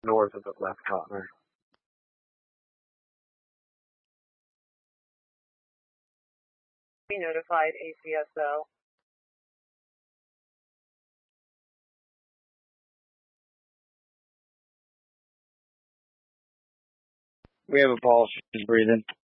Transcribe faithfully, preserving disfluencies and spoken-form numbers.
north of the left Cotner. We notified A C S O. We have a pulse. She's breathing.